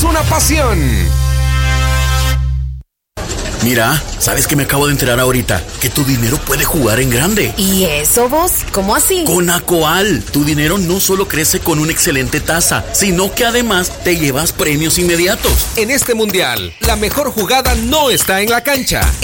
es una pasión. Mira, ¿sabes qué me acabo de enterar ahorita? Que tu dinero puede jugar en grande. ¿Y eso vos? ¿Cómo así? Con Acoal, tu dinero no solo crece con una excelente tasa, sino que además te llevas premios inmediatos. En este mundial, la mejor jugada no está en la cancha.